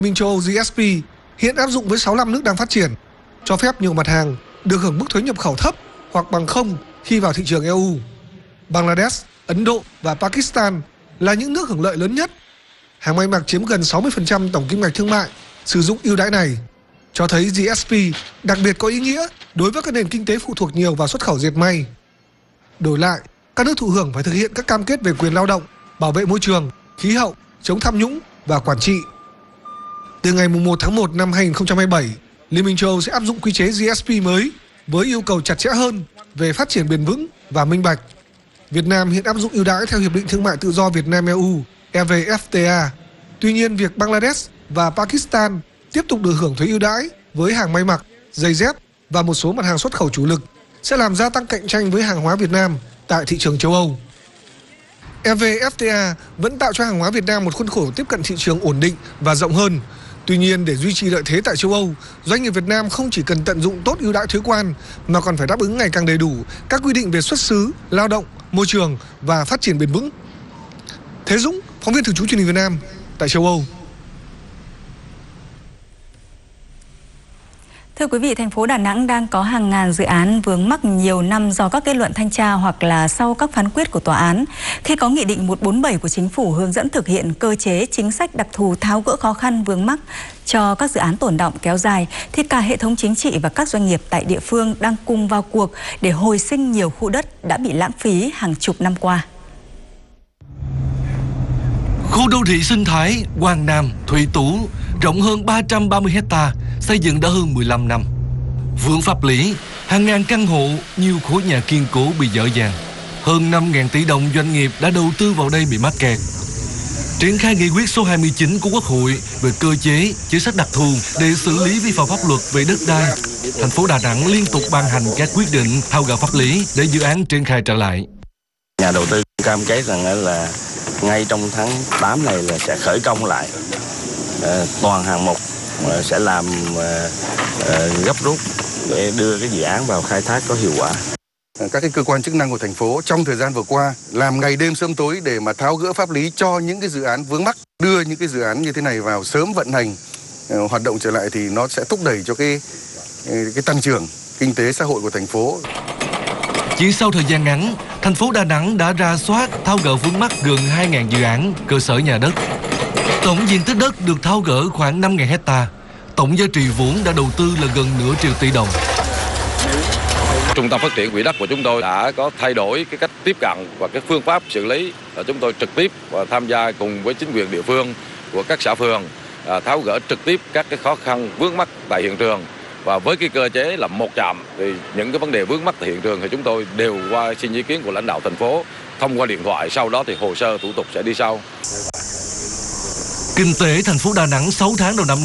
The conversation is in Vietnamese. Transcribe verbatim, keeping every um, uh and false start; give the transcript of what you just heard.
Minh châu Âu G S P hiện áp dụng với sáu mươi lăm nước đang phát triển, cho phép nhiều mặt hàng được hưởng mức thuế nhập khẩu thấp hoặc bằng không khi vào thị trường E U. Bangladesh, Ấn Độ và Pakistan là những nước hưởng lợi lớn nhất. Hàng may mặc chiếm gần sáu mươi phần trăm tổng kim ngạch thương mại sử dụng ưu đãi này, cho thấy G S P đặc biệt có ý nghĩa đối với các nền kinh tế phụ thuộc nhiều vào xuất khẩu dệt may. Đổi lại, các nước thụ hưởng phải thực hiện các cam kết về quyền lao động, bảo vệ môi trường, khí hậu, chống tham nhũng và quản trị. Từ ngày một tháng một năm hai nghìn không trăm hai mươi bảy, Liên minh châu Âu sẽ áp dụng quy chế G S P mới với yêu cầu chặt chẽ hơn về phát triển bền vững và minh bạch. Việt Nam hiện áp dụng ưu đãi theo Hiệp định Thương mại Tự do Việt Nam E U E V F T A. Tuy nhiên, việc Bangladesh và Pakistan tiếp tục được hưởng thuế ưu đãi với hàng may mặc, giày dép và một số mặt hàng xuất khẩu chủ lực sẽ làm gia tăng cạnh tranh với hàng hóa Việt Nam tại thị trường châu Âu. E V F T A vẫn tạo cho hàng hóa Việt Nam một khuôn khổ tiếp cận thị trường ổn định và rộng hơn. Tuy nhiên, để duy trì lợi thế tại châu Âu, doanh nghiệp Việt Nam không chỉ cần tận dụng tốt ưu đãi thuế quan mà còn phải đáp ứng ngày càng đầy đủ các quy định về xuất xứ, lao động, môi trường và phát triển bền vững. Thế Dũng, phóng viên thường trú truyền hình Việt Nam tại châu Âu. Thưa quý vị, thành phố Đà Nẵng đang có hàng ngàn dự án vướng mắc nhiều năm do các kết luận thanh tra hoặc là sau các phán quyết của tòa án. Khi có Nghị định một trăm bốn mươi bảy của Chính phủ hướng dẫn thực hiện cơ chế chính sách đặc thù tháo gỡ khó khăn vướng mắc cho các dự án tồn đọng kéo dài, thì cả hệ thống chính trị và các doanh nghiệp tại địa phương đang cùng vào cuộc để hồi sinh nhiều khu đất đã bị lãng phí hàng chục năm qua. Khu đô thị sinh thái Quang Nam, Thủy Tú rộng hơn ba trăm ba mươi hecta, xây dựng đã hơn mười lăm năm. Vướng pháp lý, hàng ngàn căn hộ, nhiều khối nhà kiên cố bị dở dang. Hơn năm nghìn tỷ đồng doanh nghiệp đã đầu tư vào đây bị mắc kẹt. Triển khai nghị quyết số hai mươi chín của Quốc hội về cơ chế, chính sách đặc thù để xử lý vi phạm pháp luật về đất đai, thành phố Đà Nẵng liên tục ban hành các quyết định tháo gỡ pháp lý để dự án triển khai trở lại. Nhà đầu tư cam kết rằng là ngay trong tháng tám này là sẽ khởi công lại toàn hạng mục, sẽ làm gấp rút để đưa cái dự án vào khai thác có hiệu quả. Các cái cơ quan chức năng của thành phố trong thời gian vừa qua làm ngày đêm sớm tối để mà tháo gỡ pháp lý cho những cái dự án vướng mắc, đưa những cái dự án như thế này vào sớm vận hành hoạt động trở lại thì nó sẽ thúc đẩy cho cái cái tăng trưởng kinh tế xã hội của thành phố. Chỉ sau thời gian ngắn, thành phố Đà Nẵng đã ra soát tháo gỡ vướng mắc gần hai nghìn dự án cơ sở nhà đất. Tổng diện tích đất được tháo gỡ khoảng năm nghìn hecta. Tổng giá trị vốn đã đầu tư là gần nửa triệu tỷ đồng. Trung tâm phát triển quỹ đất của chúng tôi đã có thay đổi cái cách tiếp cận và cái phương pháp xử lý. Chúng tôi trực tiếp và tham gia cùng với chính quyền địa phương của các xã phường tháo gỡ trực tiếp các cái khó khăn vướng mắc tại hiện trường. Và với cái cơ chế là một trạm thì những cái vấn đề vướng mắc tại hiện trường thì chúng tôi đều qua xin ý kiến của lãnh đạo thành phố thông qua điện thoại, sau đó thì hồ sơ thủ tục sẽ đi sau. Kinh tế thành phố Đà Nẵng sáu tháng đầu năm